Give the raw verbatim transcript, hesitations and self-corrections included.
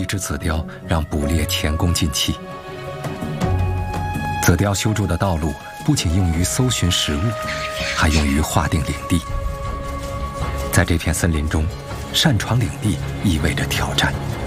只紫貂让捕猎前功尽弃。紫貂修筑的道路不仅用于搜寻食物，还用于划定领地。在这片森林中，擅闯领地意味着挑战。